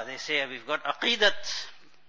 they say, we've got aqidat.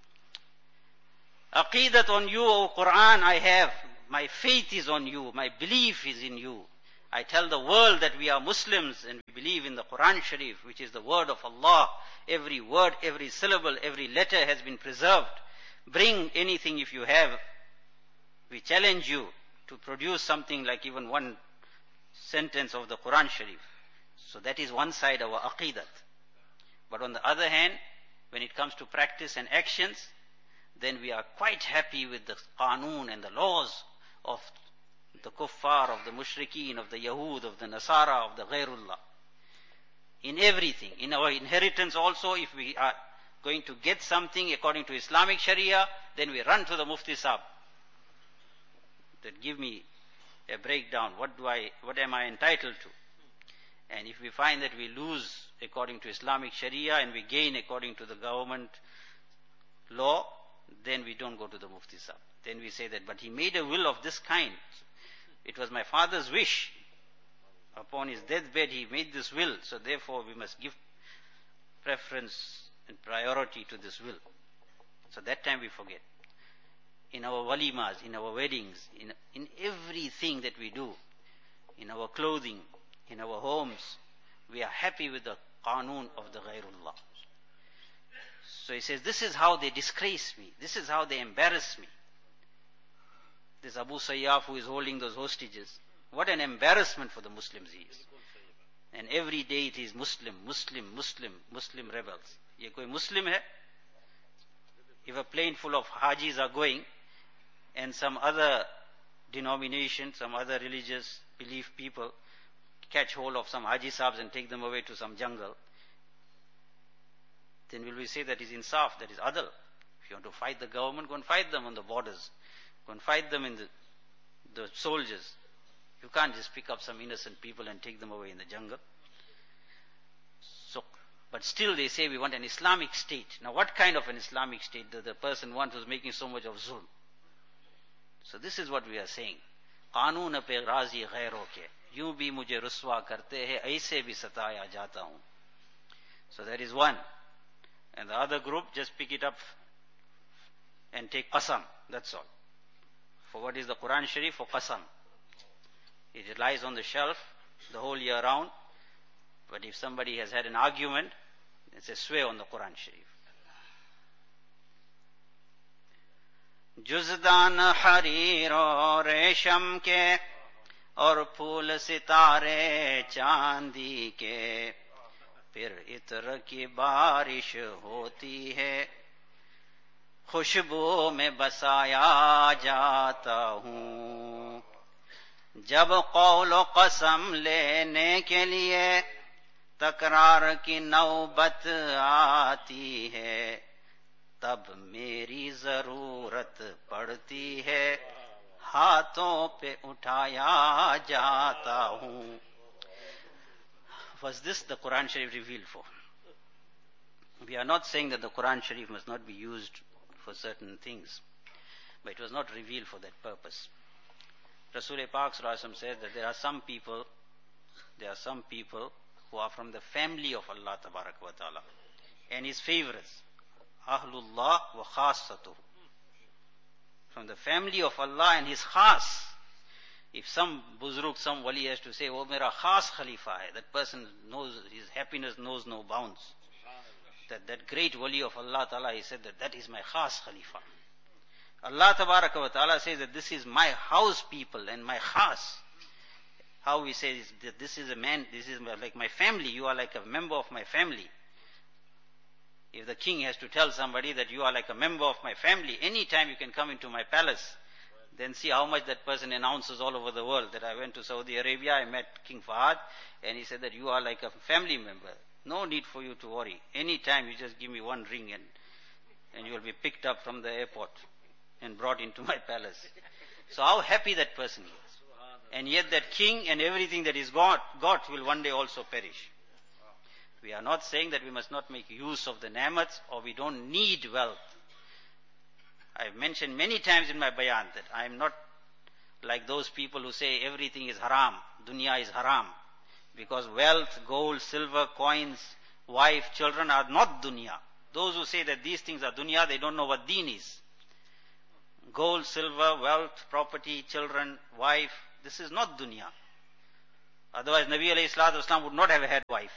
Aqidat on you, O Quran, I have. My faith is on you. My belief is in you. I tell the world that we are Muslims and we believe in the Quran Sharif, which is the word of Allah. Every word, every syllable, every letter has been preserved. Bring anything if you have. We challenge you to produce something like even one sentence of the Quran Sharif. So that is one side of our aqidat. But on the other hand, when it comes to practice and actions, then we are quite happy with the qanoon and the laws of the kuffar, of the mushrikeen, of the Yahud, of the Nasara, of the Ghairullah. In everything. In our inheritance also, if we are going to get something according to Islamic Sharia, then we run to the Mufti Sahib. That give me a breakdown. What am I entitled to? And if we find that we lose according to Islamic Sharia and we gain according to the government law, then we don't go to the Mufti Sahib. Then we say that, but he made a will of this kind. It was my father's wish. Upon his deathbed, he made this will. So therefore, we must give preference and priority to this will. So that time we forget. In our walimas, in our weddings, in everything that we do, in our clothing, in our homes, we are happy with the qanoon of the Ghairullah. So he says, this is how they disgrace me. This is how they embarrass me. This Abu Sayyaf who is holding those hostages, what an embarrassment for the Muslims he is. And every day it is Muslim, Muslim, Muslim, Muslim rebels. Ye koi Muslim hai? If a plane full of Hajis are going, and some other denomination, some other religious belief people catch hold of some Haji Sahibs and take them away to some jungle, then will we say that is insaf, that is adl? If you want to fight the government, go and fight them on the borders. Go and fight them in the soldiers. You can't just pick up some innocent people and take them away in the jungle. So, but still they say we want an Islamic state. Now what kind of an Islamic state does the person want who's making so much of zulm? So this is what we are saying. Qanoon pe razi ghairo ke, yun bhi mujhe ruswa karte hai, aise bhi sataya jata hun. So that is one. And the other group just pick it up and take qasam. That's all. For what is the Quran Sharif? For qasam. It lies on the shelf the whole year round. But if somebody has had an argument, it's a swear on the Quran Sharif. जुज़दान हरीर और रेशम के और फूल सितारे चांदी के, फिर इत्र की बारिश होती है, खुशबू में बसाया जाता हूँ। जब कौल कसम लेने के लिए तकरार की नौबत आती है, तब मेरी जरूरत पड़ती है, हाथों पे उठाया जाता हूँ. Was this the Quran Sharif revealed for? We are not saying that the Quran Sharif must not be used for certain things, but it was not revealed for that purpose. Rasul Pak Sallallahu Alaihi Wasallam says that there are some people who are from the family of Allah Tabarak wa Ta'ala and His favorites. Ahlullah wa khassatuh. From the family of Allah and His khas. If some buzruk, some wali has to say, oh, mera khas khalifa hai, that person knows, his happiness knows no bounds. That great wali of Allah Ta'ala, he said that is my khas khalifa. Allah Tabaraka wa Ta'ala says that this is my house people and my khas. How we say that this is a man, this is like my family, you are like a member of my family. If the king has to tell somebody that you are like a member of my family, anytime you can come into my palace, then see how much that person announces all over the world. That I went to Saudi Arabia, I met King Fahad, and he said that you are like a family member. No need for you to worry. Anytime you just give me one ring and you will be picked up from the airport and brought into my palace. So how happy that person is. And yet that king and everything that is got will one day also perish. We are not saying that we must not make use of the ni'mats or we don't need wealth. I have mentioned many times in my bayan that I am not like those people who say everything is haram, dunya is haram. Because wealth, gold, silver, coins, wife, children are not dunya. Those who say that these things are dunya, they don't know what deen is. Gold, silver, wealth, property, children, wife, this is not dunya. Otherwise, Nabi alayhi salatu wasalam would not have had wives.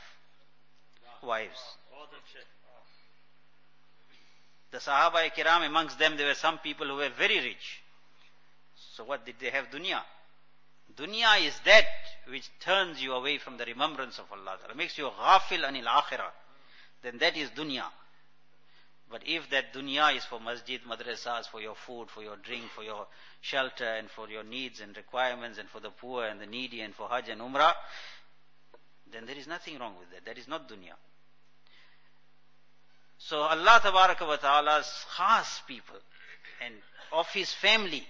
The Sahaba Kiram, amongst them, there were some people who were very rich. So what did they have? Dunya. Dunya is that which turns you away from the remembrance of Allah. It makes you ghafil anil akhirah. Then that is dunya. But if that dunya is for masjid, madrasas, for your food, for your drink, for your shelter, and for your needs and requirements, and for the poor and the needy, and for Hajj and Umrah, then there is nothing wrong with that. That is not dunya. So Allah Tabaraka wa Ta'ala's khas people and of His family,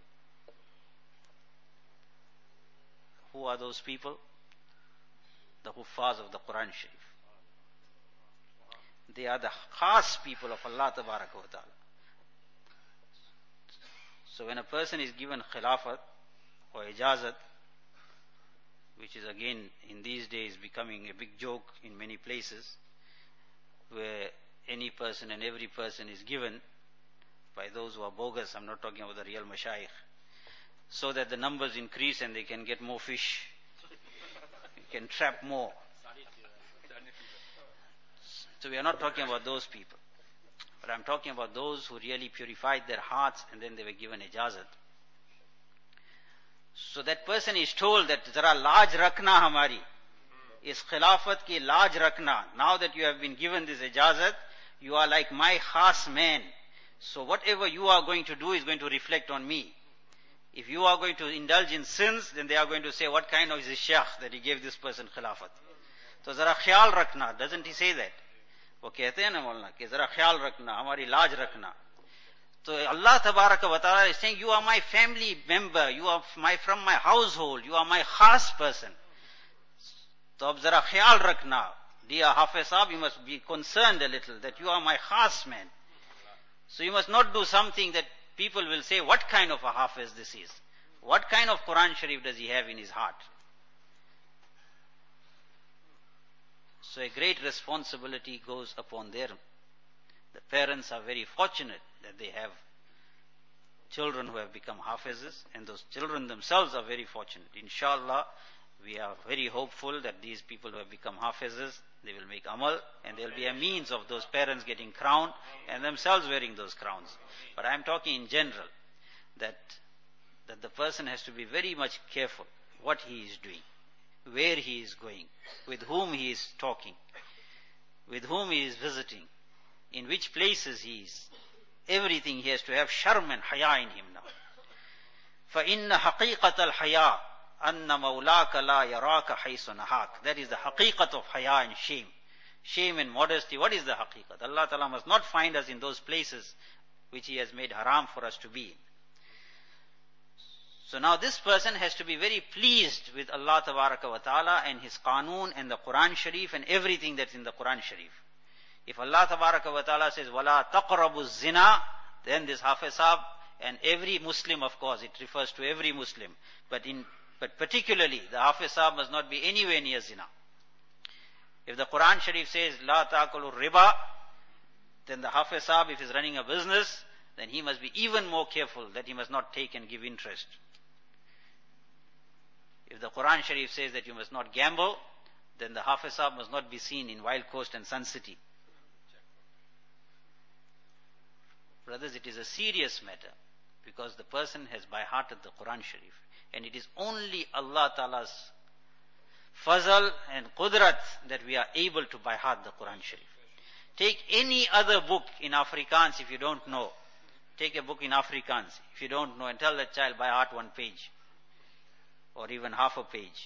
who are those people? The Huffaz of the Quran Sharif. They are the khas people of Allah Tabaraka wa Ta'ala. So when a person is given khilafat or ijazat, which is again in these days becoming a big joke in many places, where any person and every person is given by those who are bogus, I'm not talking about the real mashayikh, so that the numbers increase and they can get more fish, can trap more. So we are not talking about those people. But I'm talking about those who really purified their hearts and then they were given ijazat. So that person is told that zara large rakna hamari, is khilafat ki large rakna. Now that you have been given this ijazat, you are like my khas man. So whatever you are going to do is going to reflect on me. If you are going to indulge in sins, then they are going to say, what kind of is this shaykh that he gave this person khilafat? So zara khayal rakna, doesn't he say that? वो कहते हैं ना मौलाना कि जरा ख्याल रखना, हमारी लाज रखना. So Allah Tabaraka wa Ta'ala is saying, you are my family member, you are from my household, you are my khas person. So ab zara ख्याल रखना. Dear Hafiz Sahab, you must be concerned a little that you are my khas man. So you must not do something that people will say, what kind of a Hafiz this is? What kind of Quran Sharif does he have in his heart? So a great responsibility goes upon them. The parents are very fortunate that they have children who have become Hafizes, and those children themselves are very fortunate. Inshallah, we are very hopeful that these people who have become Hafizes, they will make amal, and there will be a means of those parents getting crowned and themselves wearing those crowns. But I am talking in general, that the person has to be very much careful what he is doing, where he is going, with whom he is talking, with whom he is visiting, in which places he is. Everything he has to have sharm and haya in him now. فَإِنَّ حَقِيقَةَ الْحَيَاءِ أَنَّ مَوْلَاكَ لَا يَرَاكَ حَيْثُ نَهَاكَ. That is the haqiqat of haya and shame. Shame and modesty. What is the haqiqat? Allah Ta'ala must not find us in those places which He has made haram for us to be in. So now this person has to be very pleased with Allah Tabaraka wa Ta'ala and His Qanun and the Quran Sharif and everything that's in the Quran Sharif. If Allah Tabaraka wa Ta'ala says, وَلَا تَقْرَبُوا الزِّنَا, then this Hafiz Sahab and every Muslim, of course, it refers to every Muslim. But particularly, the Hafiz Sahab must not be anywhere near zina. If the Quran Sharif says, لَا تَأْكُلُوا الرِّبَا, then the Hafiz Sahab, if he's running a business, then he must be even more careful that he must not take and give interest. If the Quran Sharif says that you must not gamble, then the Hafiz Sahab must not be seen in Wild Coast and Sun City. Brothers, it is a serious matter because the person has by-hearted the Quran Sharif. And it is only Allah Ta'ala's fazal and qudrat that we are able to by-heart the Quran Sharif. Take any other book in Afrikaans if you don't know. Take a book in Afrikaans if you don't know and tell that child by heart one page or even half a page.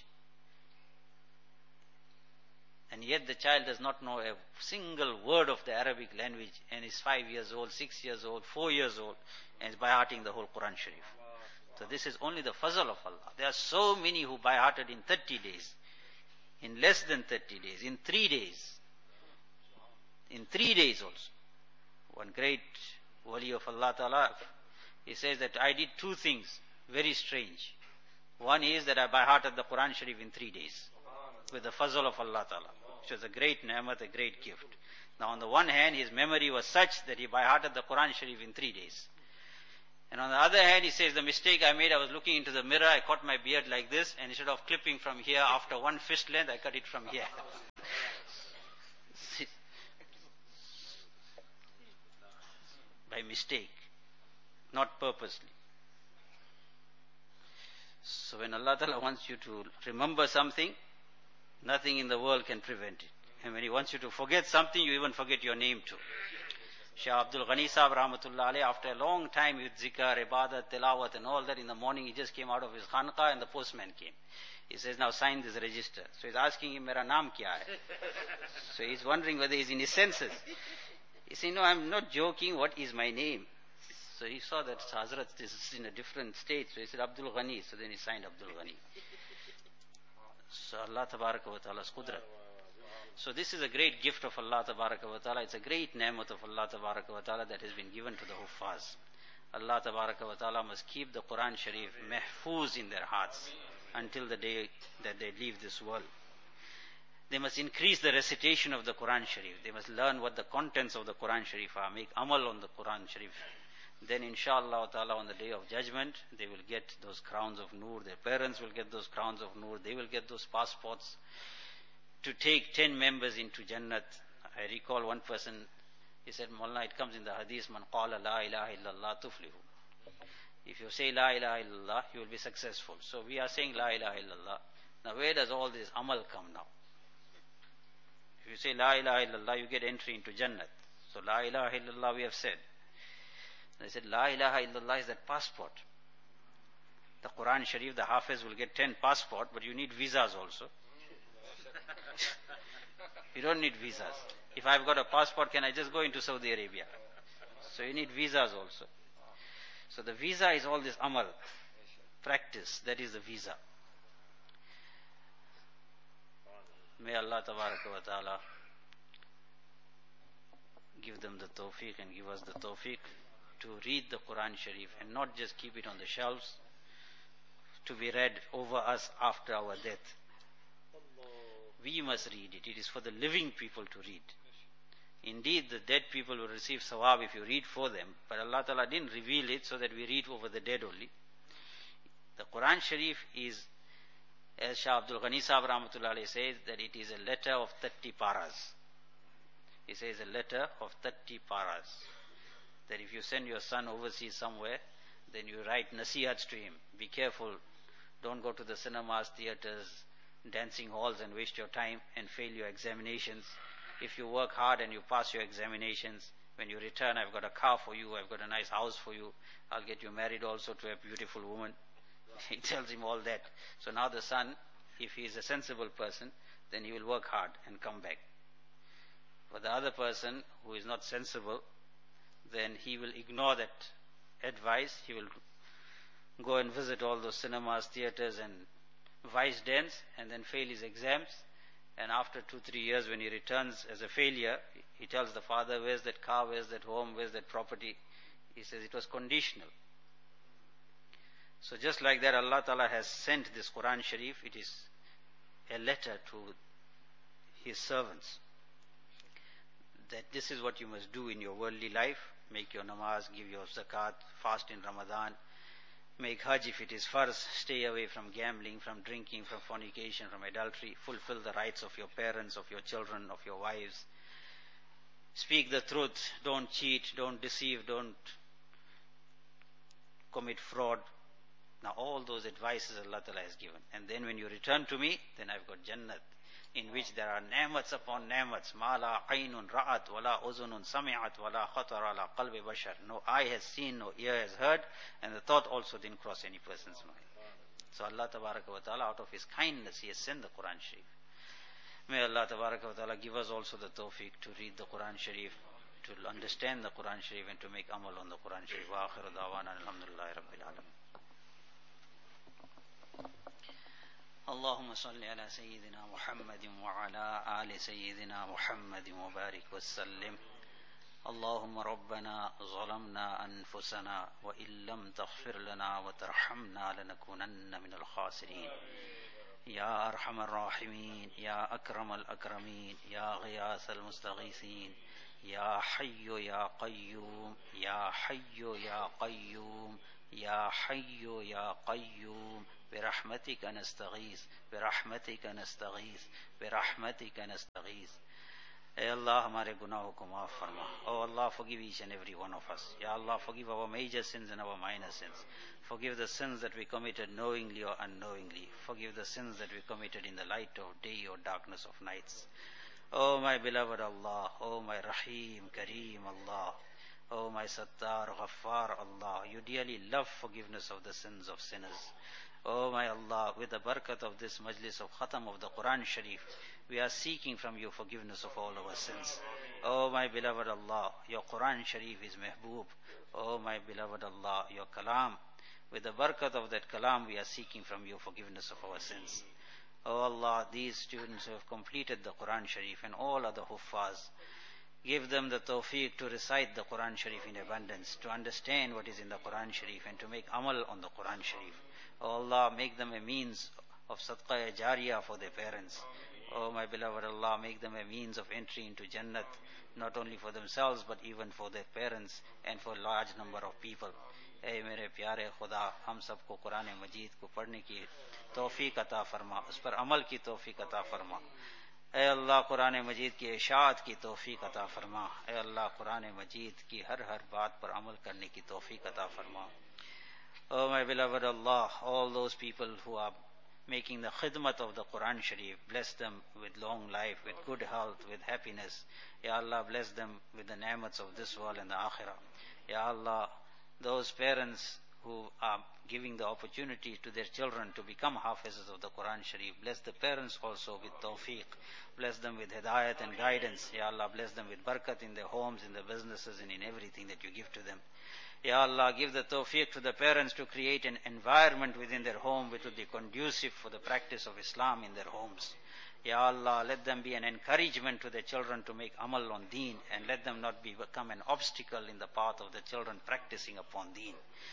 And yet the child does not know a single word of the Arabic language and is 5 years old, 6 years old, 4 years old and is by-hearting the whole Quran Sharif. So this is only the fazl of Allah. There are so many who by-hearted in 30 days, in less than 30 days, in 3 days. In 3 days also. One great wali of Allah Ta'ala, he says that I did 2 things, very strange. One is that I by-hearted the Quran Sharif in 3 days, with the fazl of Allah Ta'ala. which was a great ni'mat, a great gift. Now on the one hand, his memory was such that he by-hearted the Quran Sharif in 3 days. And on the other hand, he says, the mistake I made, I was looking into the mirror, I cut my beard like this, and instead of clipping from here after one fist length, I cut it from here. By mistake, not purposely. So when Allah Ta'ala wants you to remember something, nothing in the world can prevent it. And when He wants you to forget something, you even forget your name too. Shah Abdul Ghani Sahib Rahmatullah Alayhi, after a long time with zikr, ibadat, tilawat and all that, in the morning he just came out of his khanqa and the postman came. He says, now sign this register. So he's asking him, Mera naam kya hai? So he's wondering whether he's in his senses. He said, no, I'm not joking, what is my name? So he saw that Hazrat is in a different state. So he said, Abdul Ghani. So then he signed Abdul Ghani. So Allah Tabaraka wa Ta'ala's qudrat. So this is a great gift of Allah Tabaraka wa Ta'ala. It's a great ni'mat of Allah Tabaraka wa Ta'ala that has been given to the Huffaz. Allah Tabaraka wa Ta'ala must keep the Quran Sharif mahfuz in their hearts until the day that they leave this world. They must increase the recitation of the Quran Sharif. They must learn what the contents of the Quran Sharif are. Make amal on the Quran Sharif. Then inshallah ta'ala on the day of judgment, they will get those crowns of Noor. Their parents will get those crowns of Noor. They will get those passports to take 10 members into Jannat. I recall one person, he said, Mullah, it comes in the hadith, Man qala la ilaha illallah tuflihu. If you say la ilaha illallah, you will be successful. So we are saying la ilaha illallah. Now where does all this amal come now? If you say la ilaha illallah, you get entry into Jannat. So la ilaha illallah we have said. They said la ilaha illallah is that passport. The Quran Sharif, the Hafiz will get 10 passport, but you need visas also. You don't need visas. If I've got a passport, can I just go into Saudi Arabia? So you need visas also. So the visa is all this amal, practice, that is the visa. May Allah Tabaraka wa Ta'ala give them the tawfiq and give us the tawfiq to read the Quran Sharif and not just keep it on the shelves to be read over us after our death. We must read it. It is for the living people to read. Indeed, the dead people will receive sawab if you read for them, but Allah Ta'ala didn't reveal it so that we read over the dead only. The Quran Sharif is, as Shah Abdul Ghani Sahib Rahmatullah Alayhi says, that it is a letter of 30 paras. He says a letter of 30 paras. That if you send your son overseas somewhere, then you write nasihats to him. Be careful. Don't go to the cinemas, theaters, dancing halls and waste your time and fail your examinations. If you work hard and you pass your examinations, when you return, I've got a car for you, I've got a nice house for you, I'll get you married also to a beautiful woman. He tells him all that. So now the son, if he is a sensible person, then he will work hard and come back. For the other person who is not sensible, then he will ignore that advice. He will go and visit all those cinemas, theaters and vice dens and then fail his exams. And after 2-3 years when he returns as a failure, he tells the father, where's that car, where's that home, where's that property? He says it was conditional. So just like that, Allah Ta'ala has sent this Quran Sharif. It is a letter to His servants that this is what you must do in your worldly life. Make your namaz, give your zakat, fast in Ramadan, make hajj if it is farz, stay away from gambling, from drinking, from fornication, from adultery, fulfill the rights of your parents, of your children, of your wives. Speak the truth, don't cheat, don't deceive, don't commit fraud. Now all those advices Allah Ta'ala has given. And then when you return to me, then I've got Jannat, in which there are ni'mats upon ni'mats. Ma la aynun ra'at, wa la uzunun sami'at, wa la khatara ala qalbi bashar. No eye has seen, no ear has heard, and the thought also didn't cross any person's mind. So Allah Tabaraka wa Ta'ala, out of His kindness, He has sent the Quran Sharif. May Allah Tabaraka wa Ta'ala give us also the tawfiq to read the Quran Sharif, to understand the Quran Sharif and to make amal on the Quran Sharif. Wa akhiru da'wana alhamdulillahi rabbil alamin. اللهم صل على سيدنا محمد وعلى آل سيدنا محمد وبارك وسلم. اللهم ربنا ظلمنا أنفسنا وإن لم تغفر لنا وترحمنا لنكونن من الخاسرين. या अरहमर राहिमीन, या अकरमल अकरमीन, या गियासल मुस्तगीसीन, या हय्यो या क़य्यूम, या हय्यो या क़य्यूम, या हय्यो या क़य्यूम, बिरहमतिक नस्तगीस, बिरहमतिक नस्तगीस, बिरहमतिक नस्तगीस। Ay Allah, हमारे गुनाहों को माफ फरमा. Oh Allah, forgive each and every one of us. Ya Allah, forgive our major sins and our minor sins. Forgive the sins that we committed knowingly or unknowingly. Forgive the sins that we committed in the light of day or darkness of nights. Oh my beloved Allah, oh my Rahim, Kareem Allah, oh my Sattar, Ghaffar Allah, you dearly love forgiveness of the sins of sinners. Oh my Allah, with the barakat of this majlis of Khatam of the Quran Sharif, we are seeking from you forgiveness of all our sins. Oh my beloved Allah, your Quran Sharif is mehboob. Oh my beloved Allah, your Kalam, with the barakat of that Kalam, we are seeking from you forgiveness of our sins. Oh Allah, these students who have completed the Quran Sharif and all other Huffaz, give them the tawfiq to recite the Quran Sharif in abundance, to understand what is in the Quran Sharif and to make amal on the Quran Sharif. Oh Allah, make them a means of sadaqah jariyah for their parents. Oh my beloved Allah, make them a means of entry into Jannat, not only for themselves but even for their parents and for a large number of people. اے میرے پیارے خدا, ہم سب کو قرآن مجید کو پڑھنے کی توفیق عطا فرما, اس پر عمل کی توفیق عطا فرما. اے اللہ, قرآن مجید کی اشاعت کی توفیق عطا فرما. اے اللہ, قرآن مجید کی ہر بات پر عمل کرنے کی توفیق عطا فرما. Oh my beloved Allah, all those people who are making the khidmat of the Quran Sharif, bless them with long life, with good health, with happiness. Ya Allah, bless them with the ni'mats of this world and the akhirah. Ya Allah, those parents who are giving the opportunity to their children to become hafizes of the Quran Sharif, bless the parents also with tawfiq, bless them with hidayat and guidance. Ya Allah, bless them with barakat in their homes, in their businesses and in everything that you give to them. Ya Allah, give the tawfiq to the parents to create an environment within their home which will be conducive for the practice of Islam in their homes. Ya Allah, let them be an encouragement to their children to make amal on deen, and let them not become an obstacle in the path of the children practicing upon deen.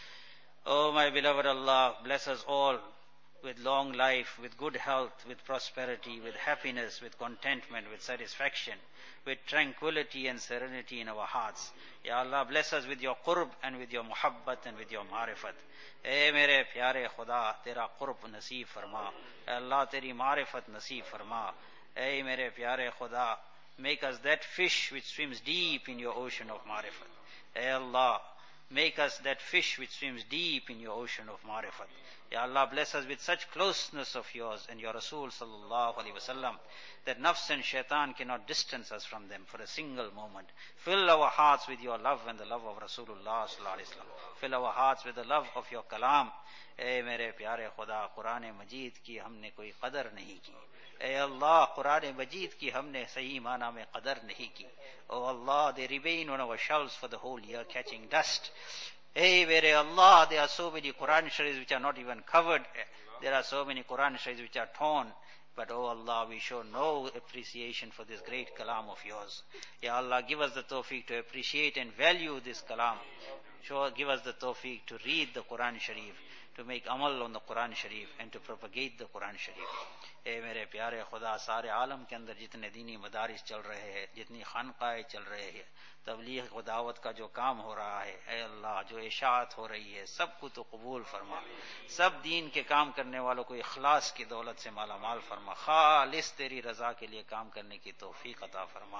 Oh my beloved Allah, bless us all with long life, with good health, with prosperity, with happiness, with contentment, with satisfaction, with tranquility and serenity in our hearts. Ya Allah, bless us with your qurb and with your muhabbat and with your marifat. اے میرے پیارے خدا, تیرا قرب نصیب فرما. اے اللہ, تیری معرفت نصیب فرما. اے میرے پیارے خدا, make us that fish which swims deep in your ocean of marifat. A Allah, make us that fish which swims deep in your ocean of marifat. Ya Allah, bless us with such closeness of yours and your Rasul sallallahu alaihi wasallam that nafs and shaitan cannot distance us from them for a single moment. Fill our hearts with your love and the love of Rasulullah sallallahu alaihi wasallam. Fill our hearts with the love of your kalam. اے میرے پیارے خدا, قرآن مجید کی ہم نے کوئی قدر نہیں کی. اے اللہ, قرآن مجید کی ہم نے صحیح معنی میں قدر نہیں کی. Oh Allah, they remain on our shelves for the whole year catching dust. Hey, mere Allah, there are so many Quran Sharifs which are not even covered. There are so many Quran Sharifs which are torn. But oh Allah, we show no appreciation for this great kalam of yours. Ya Allah, give us the tawfiq to appreciate and value this kalam. Give us the tawfiq to read the Quran Sharif, to make amal on the Quran Sharif and to propagate the Quran Sharif. اے میرے پیارے خدا, سارے عالم کے اندر جتنے دینی مدارس چل رہے ہیں, جتنی خانقاہیں چل رہے ہیں, تبلیغ و دعوت کا جو کام ہو رہا ہے, اے اللہ, جو اشاعت ہو رہی ہے, سب کو تو قبول فرما. سب دین کے کام کرنے والوں کو اخلاص کی دولت سے مالا مال فرما. خالص تیری رضا کے لیے کام کرنے کی توفیق عطا فرما.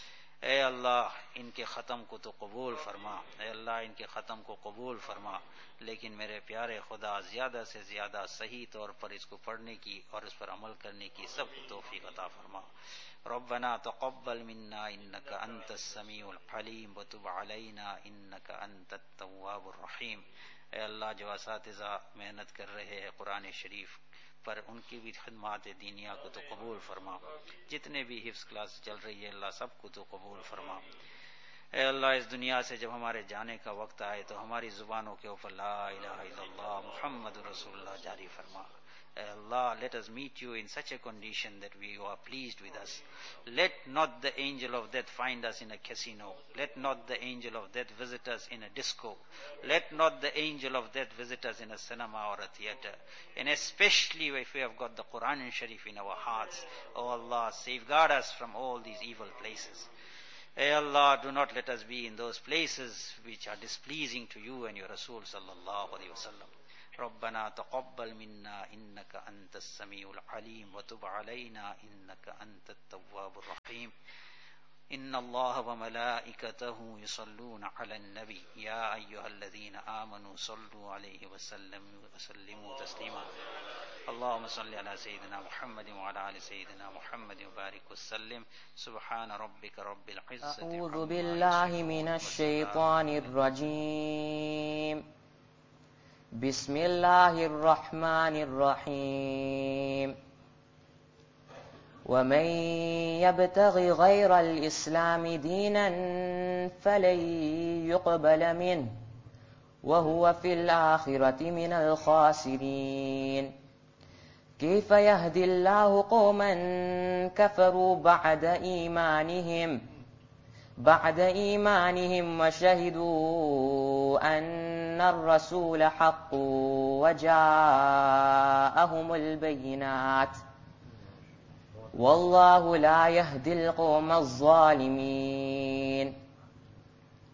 اے اللہ, ان کے ختم کو تو قبول فرما. اے اللہ, ان کے ختم کو قبول فرما. لیکن میرے پیارے خدا, زیادہ سے زیادہ صحیح طور پر اس کو پڑھنے کی اور اس پر عمل کرنے کی سب کو توفیق عطا فرما. ربنا تقبل منا انك انت السميع العليم وتب علينا انك انت التواب الرحيم. اے اللہ, جو اساتذہ محنت کر رہے ہیں قرآن شریف پر, ان کی بھی خدمات دینیہ کو تو قبول فرما. جتنے بھی حفظ کلاس چل رہی ہے, اللہ سب کو تو قبول فرما. اے اللہ, اس دنیا سے جب ہمارے جانے کا وقت آئے تو ہماری زبانوں کے اوپر لا الہ الا اللہ محمد رسول اللہ جاری فرما. Allah, let us meet you in such a condition that you are pleased with us. Let not the angel of death find us in a casino. Let not the angel of death visit us in a disco. Let not the angel of death visit us in a cinema or a theater. And especially if we have got the Quran and Sharif in our hearts, oh Allah, safeguard us from all these evil places. Hey Allah, do not let us be in those places which are displeasing to you and your Rasul sallallahu alayhi wa sallam. ربنا تقبل منا إنك أنت السميع العليم وتب علينا إنك أنت التواب الرحيم إن الله وملائكته يصلون على النبي يا أيها الذين آمنوا صلوا عليه وسلموا تسليما اللهم صل على سيدنا محمد وعلى آل سيدنا محمد وبارك وسلم سبحان ربك رب العزة أعوذ بالله من الشيطان الرجيم بسم الله الرحمن الرحيم ومن يبتغ غير الإسلام دينا فلن يقبل منه وهو في الآخرة من الخاسرين كيف يهدي الله قوما كفروا بعد إيمانهم وشهدوا أن الرسول حق وجاءهم البينات والله لا يهدي القوم الظالمين